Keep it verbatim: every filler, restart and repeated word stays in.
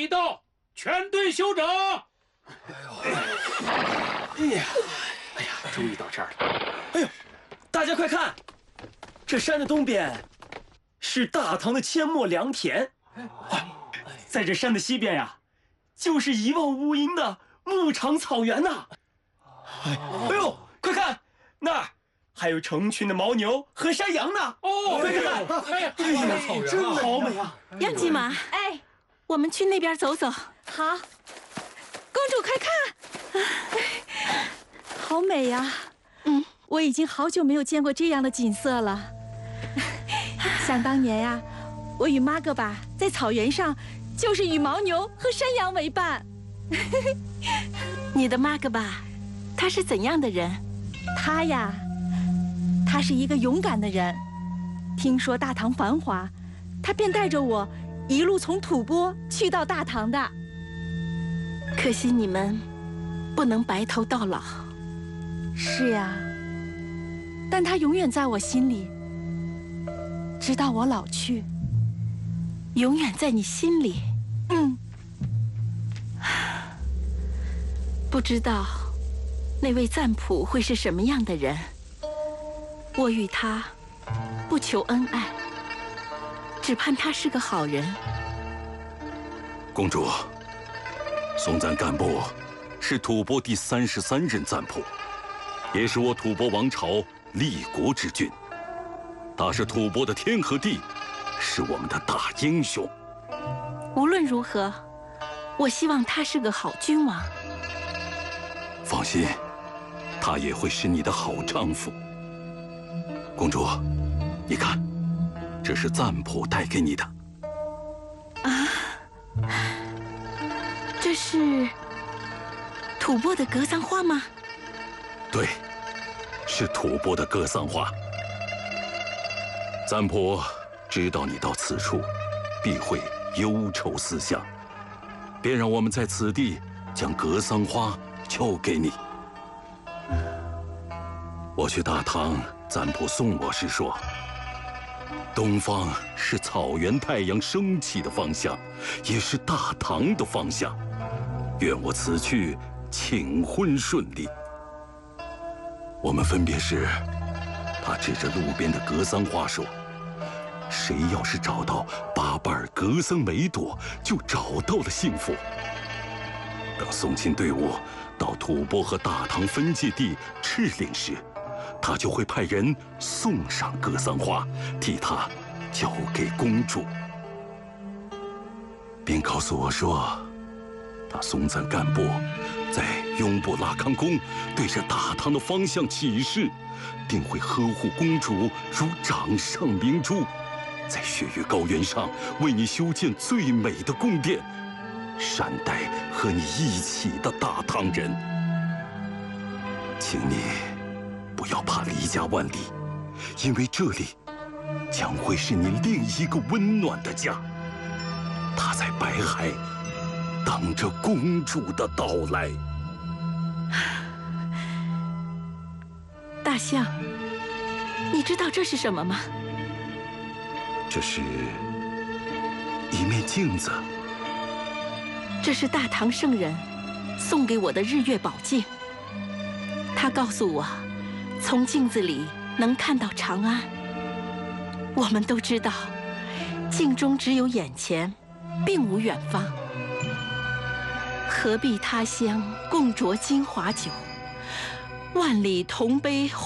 已到，全队休整。 哎呀，哎呀，终于到这儿了。 哎呦，大家快看，这山的东边是大唐的阡陌良田，在这山的西边呀，就是一望无垠的牧场草原呐。哎呦，快看那儿！ 还有成群的牦牛和山羊呢！ 哦， 快看， 哎呀， 这是草原啊， 好美啊！ 杨吉玛，哎，我们去那边走走。好，公主快看，好美呀！嗯，我已经好久没有见过这样的景色了。想当年呀，我与玛格巴在草原上，就是与牦牛和山羊为伴。你的玛格巴，他是怎样的人？他呀。 他是一个勇敢的人，听说大唐繁华，他便带着我一路从吐蕃去到大唐的。可惜你们不能白头到老。是呀，但他永远在我心里，直到我老去。永远在你心里。嗯。不知道那位赞普会是什么样的人。 我与他不求恩爱，只盼他是个好人。 公主，松赞干布是吐蕃第三十三任赞普，也是我吐蕃王朝立国之君。他是吐蕃的天和地，是我们的大英雄。 无论如何，我希望他是个好君王。 放心，他也会是你的好丈夫。 公主，你看，这是赞普带给你的。 啊，这是吐蕃的格桑花吗？ 对，是吐蕃的格桑花。赞普知道你到此处，必会忧愁思乡，便让我们在此地将格桑花交给你。我去大唐。 赞普送我时说：“东方是草原太阳升起的方向，也是大唐的方向。愿我此去请婚顺利。”我们分别时，他指着路边的格桑花说：“谁要是找到八瓣格桑梅朵，就找到了幸福。”等送亲队伍到吐蕃和大唐分界地赤岭时， 他就会派人送上格桑花，替他交给公主，并告诉我说，他松赞干布在雍布拉康宫对着大唐的方向起誓，定会呵护公主如掌上明珠，在雪域高原上为你修建最美的宫殿，善待和你一起的大唐人。请你 不要怕离家万里，因为这里将会是你另一个温暖的家。他在白海等着公主的到来。 大象，你知道这是什么吗？ 这是一面镜子。 这是大唐圣人送给我的日月宝镜。他告诉我， 从镜子里能看到长安。我们都知道，镜中只有眼前，并无远方。何必他乡共酌金华酒，万里同杯